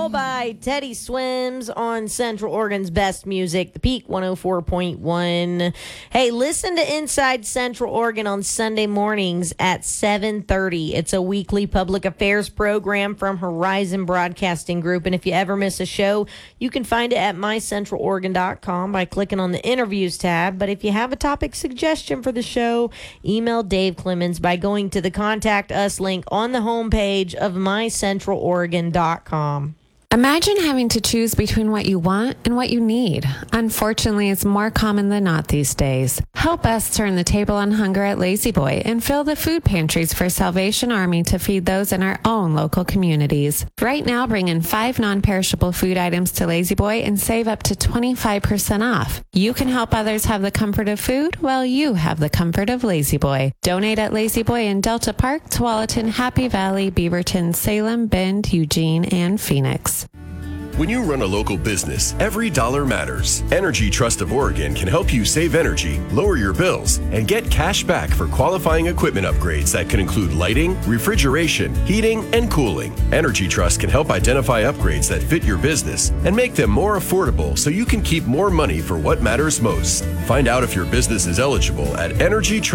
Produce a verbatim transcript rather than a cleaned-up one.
By Teddy Swims on Central Oregon's best music, The Peak one oh four point one. Hey, listen to Inside Central Oregon on Sunday mornings at seven thirty. It's a weekly public affairs program from Horizon Broadcasting Group, and if you ever miss a show, you can find it at my central oregon dot com by clicking on the interviews tab. But if you have a topic suggestion for the show, email Dave Clemens by going to the Contact Us link on the homepage of my central oregon dot com. Imagine having to choose between what you want and what you need. Unfortunately, it's more common than not these days. Help us turn the table on hunger at Lazy Boy and fill the food pantries for Salvation Army to feed those in our own local communities. Right now, bring in five non-perishable food items to Lazy Boy and save up to twenty-five percent off. You can help others have the comfort of food while you have the comfort of Lazy Boy. Donate at Lazy Boy in Delta Park, Tualatin, Happy Valley, Beaverton, Salem, Bend, Eugene, and Phoenix. When you run a local business, every dollar matters. Energy Trust of Oregon can help you save energy, lower your bills, and get cash back for qualifying equipment upgrades that can include lighting, refrigeration, heating, and cooling. Energy Trust can help identify upgrades that fit your business and make them more affordable so you can keep more money for what matters most. Find out if your business is eligible at Energy Trust.